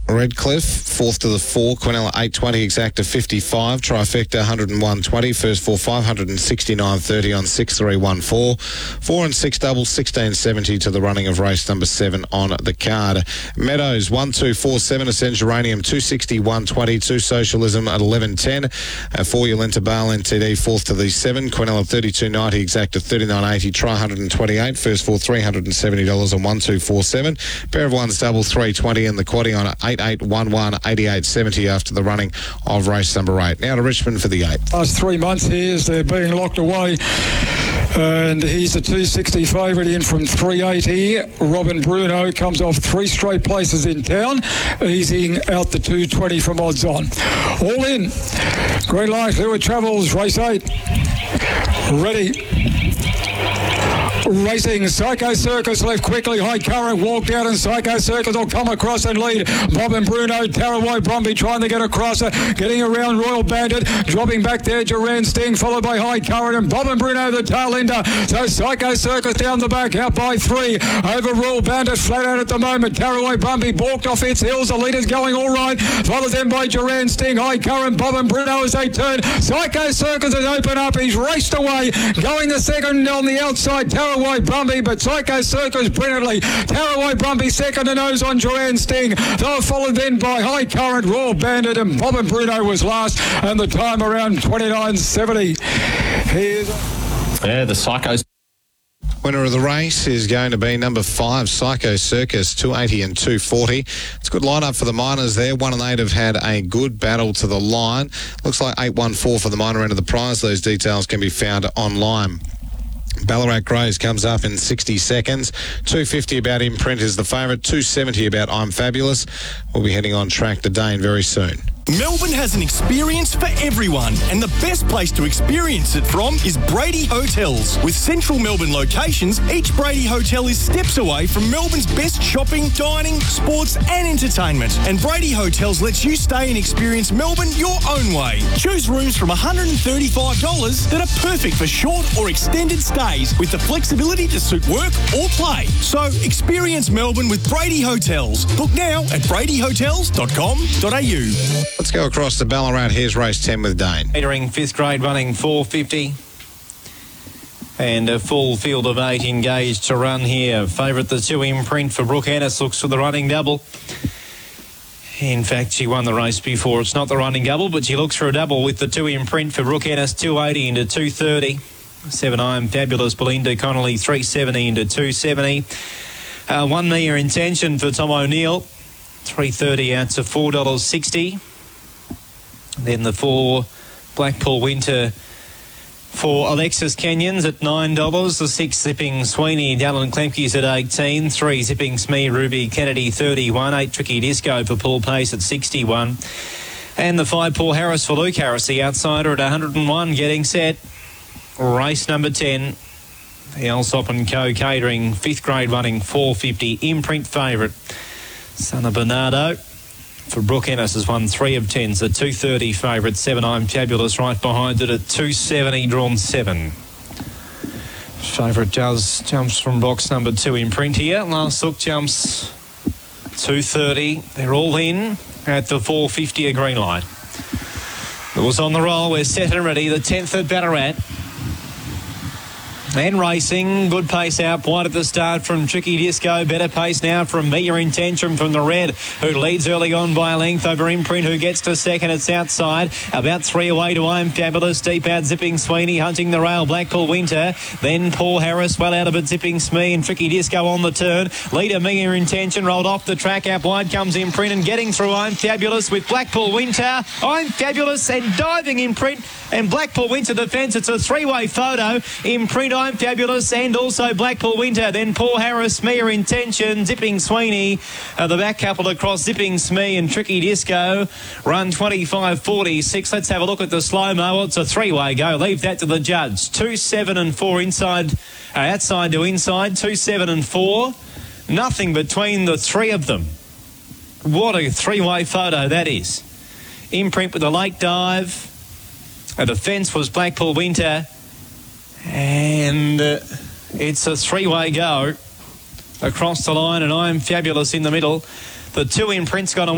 Redcliffe, 4th to the 4, Quinella 820, Exacta 55, Trifecta 101.20, first 4 569.30 on 6314, 4 and 6 doubles 16.70 to the running of race number 7 on the card. Meadows 1247, Ascend Uranium 260.120, 2 Socialism at 11.10, 4 Yolenta Bale NTD 4th to the 7, Quinella 32.90, Exacta 39.80, Try 128, first 4 $370 on 1247, pair of ones double 320 and the quaddie on 8811 88.70 after the running of race number 8. Now to Richmond for the 8th. Last 3 months here as they're being locked away. And he's a 260 favourite in from 3.8 here. Robin Bruno comes off 3 straight places in town, easing out the 220 from odds on. All in. Green light, Leeward Travels, race 8. Ready. Racing, Psycho Circus left quickly, High Current walked out and Psycho Circus will come across and lead. Bob and Bruno, Tarawai Bromby trying to get across her, getting around Royal Bandit, dropping back there, Duran Sting followed by High Current and Bob and Bruno the tail ender. So Psycho Circus down the back, out by 3, over Royal Bandit, flat out at the moment. Tarawai Bromby balked off its heels, the leader's going all right, followed then by Duran Sting, High Current, Bob and Bruno as they turn. Psycho Circus has opened up, he's raced away, going the second on the outside, Tarawai Brumby, but Psycho Circus brilliantly. Tarawai Brumby second to nose on Duran Sting. They were followed then by High Current, Royal Bandit, and Bob and Bruno was last, and the time around 29.70. The Psychos. Winner of the race is going to be number 5, Psycho Circus, 280 and 240. It's a good lineup for the Miners there. 1 and 8 have had a good battle to the line. Looks like 814 for the Miner end of the prize. Those details can be found online. Ballarat Grays comes up in 60 seconds. 250 about Imprint is the favourite. 270 about I'm Fabulous. We'll be heading on track to Dane very soon. Melbourne has an experience for everyone, and the best place to experience it from is Brady Hotels. With central Melbourne locations, each Brady Hotel is steps away from Melbourne's best shopping, dining, sports and entertainment. And Brady Hotels lets you stay and experience Melbourne your own way. Choose rooms from $135 that are perfect for short or extended stays with the flexibility to suit work or play. So experience Melbourne with Brady Hotels. Book now at bradyhotels.com.au. Let's go across to Ballarat. Here's race 10 with Dane. Entering 5th grade, running 450. And a full field of 8 engaged to run here. Favourite the 2 Imprint for Brooke Ennis, looks for the running double. In fact, she won the race before. It's not the running double, but she looks for a double with the 2 Imprint for Brooke Ennis, 280 into 230. 7 I'm Fabulous, Belinda Connolly, 370 into 270. 1 Mere Intention for Tom O'Neill, 330 out to $4.60. Then the 4 Blackpool Winter for Alexis Kenyans at $9. The 6 Zipping Sweeney, Dallin Klemke's at 18. 3 Zipping Smee, Ruby Kennedy 31. 8 Tricky Disco for Paul Pace at 61. And the 5 Paul Harris for Luke Harris, the outsider at 101. Getting set. Race number 10. The Alsop & Co. Catering, 5th grade running 450. Imprint favourite. Son of Bernardo for Brooke Ennis has won 3 of 10. So 230 favourite. 7 I'm Fabulous right behind it at 270, drawn 7. Favourite jumps from box number 2 Imprint here. Last look jumps 230. They're all in at the 450 a green light. It was on the roll. We're set and ready. The 10th at Ballarat. And racing, good pace out wide at the start from Tricky Disco. Better pace now from Mere Intention from the red, who leads early on by a length over Imprint, who gets to second. It's outside. About 3 away to I'm Fabulous. Deep out Zipping Sweeney, hunting the rail. Blackpool Winter. Then Paul Harris, well out of it. Zipping Smee and Tricky Disco on the turn. Leader Mere Intention rolled off the track. Out wide comes Imprint and getting through I'm Fabulous with Blackpool Winter. I'm Fabulous and diving Imprint and Blackpool Winter defence. It's a 3-way photo. Imprint, I'm Fabulous and also Blackpool Winter. Then Paul Harris, Mere Intention, Zipping Sweeney. The back couple across Zipping Smee and Tricky Disco. Run 25.46. Let's have a look at the slow-mo. Well, it's a 3-way go. Leave that to the judge. 2, 7 and 4 inside, outside to inside. 2, 7 and 4. Nothing between the 3 of them. What a 3-way photo that is. Imprint with a late dive. A defence was Blackpool Winter. And it's a 3-way go across the line, and I'm Fabulous in the middle. The 2 Imprint's got a